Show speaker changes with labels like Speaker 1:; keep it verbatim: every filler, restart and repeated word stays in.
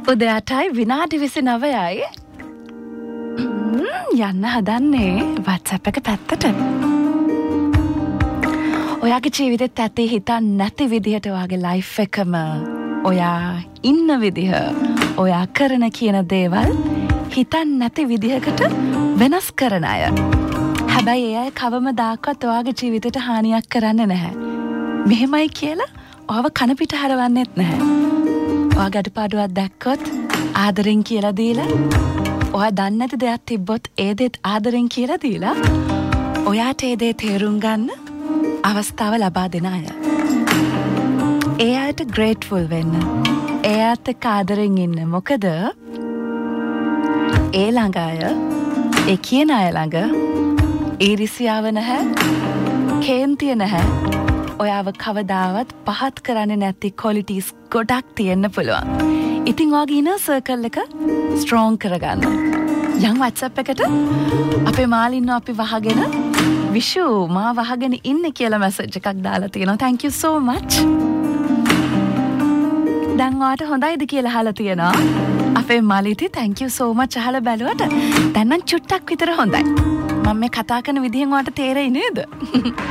Speaker 1: උදයටයි විනාඩි විසිනවයයි යන්න හදන්නේ WhatsApp එක පැත්තට. ඔයාගේ ජීවිතෙත් ඇති හිතන් නැති විදිහට ඔයාගේ ලයිෆ් එකම ඔයා ඉන්න විදිහ ඔයා කරන කියන දේවල් හිතන් නැති විදිහකට වෙනස් කරන අය. හැබැයි ඒ අය කවමදාකවත් ඔයාගේ ජීවිතයට හානියක් කරන්නේ නැහැ. මෙහෙමයි කියලා ඔයාව කන පිට හරවන්නෙත් නැහැ. ඔයාගේ අඩුපාඩුවක් දැක්කොත් ආදරෙන් කියලා දීලා ඔයා දන්නේ නැති දෙයක් තිබ්බොත් ඒ දෙත් ආදරෙන් කියලා දීලා ඔයාට ඒ දේ තේරුම් ගන්න අවස්ථාව ලබා දෙන අය. ඒ අයට ග්‍රේට්ෆුල් වෙන්න. ඒ අයට ආදරෙන් ඉන්න. මොකද ඒ ළඟ අය ඒ කියන අය ළඟ ඊර්ෂ්‍යාව නැහැ, කේන්තිය නැහැ. ඔයාව කවදාවත් පහත් කරන්නේ නැති ක්වොලිටිස් ගොඩක් තියෙන්න පුළුවන්. ඉතින් ඔයාගේ ඉනර් සර්කල් එක ස්ට්‍රෝං කරගන්න. යම් WhatsApp එකට අපේ මාලින්න අපි වහගෙන විෂු මා වහගෙන ඉන්නේ කියලා මැසේජ් එකක් දාලා තියෙනවා. thank you so much. දැන් ඔයාට හොඳයිද කියලා අහලා තියෙනවා. අපේ මාලිටි thank you so much අහලා බැලුවට දැන් නම් චුට්ටක් විතර හොඳයි. මම මේ කතා කරන විදිහෙන් ඔයාට තේරෙයි නේද?